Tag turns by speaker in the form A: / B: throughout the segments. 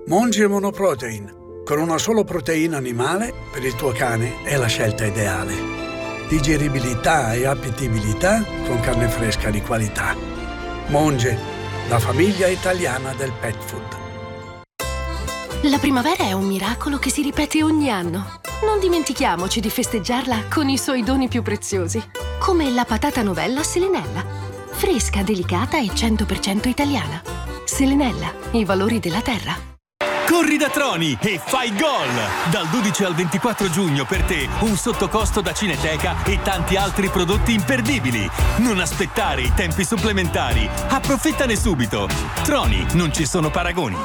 A: Monge Monoprotein. Con una solo proteina animale, per il tuo cane è la scelta ideale. Digeribilità e appetibilità con carne fresca di qualità. Monge, la famiglia italiana del pet food.
B: La primavera è un miracolo che si ripete ogni anno. Non dimentichiamoci di festeggiarla con i suoi doni più preziosi, come la patata novella Selenella. Fresca, delicata e 100% italiana. Selenella, i valori della terra.
C: Corri da Troni e fai gol! Dal 12 al 24 giugno per te un sottocosto da Cineteca e tanti altri prodotti imperdibili. Non aspettare i tempi supplementari. Approfittane subito. Troni, non ci sono paragoni.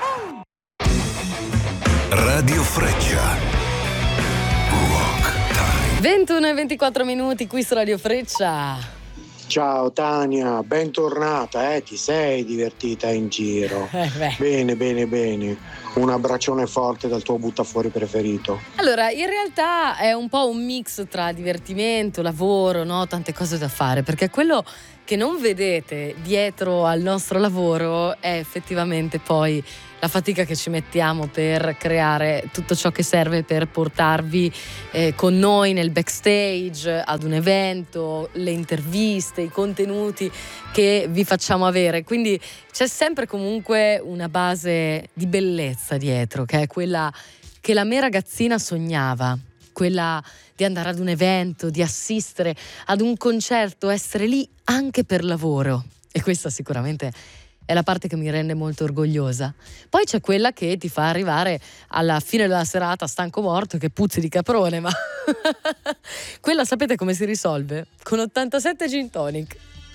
D: Radio Freccia. Rock Time.
E: 21 e 24 minuti qui su Radio Freccia.
F: Ciao Tania, bentornata, ti sei divertita in giro? Bene. Un abbraccione forte dal tuo buttafuori preferito.
E: Allora, in realtà è un po' un mix tra divertimento, lavoro, no? Tante cose da fare, perché quello che non vedete dietro al nostro lavoro è effettivamente poi la fatica che ci mettiamo per creare tutto ciò che serve per portarvi con noi nel backstage, ad un evento, le interviste, i contenuti che vi facciamo avere. Quindi c'è sempre comunque una base di bellezza dietro, che è quella che la mia ragazzina sognava, quella di andare ad un evento, di assistere ad un concerto, essere lì anche per lavoro. E questa sicuramente è la parte che mi rende molto orgogliosa. Poi c'è quella che ti fa arrivare alla fine della serata stanco morto, che puzzi di caprone, ma quella sapete come si risolve? Con 87 gin tonic.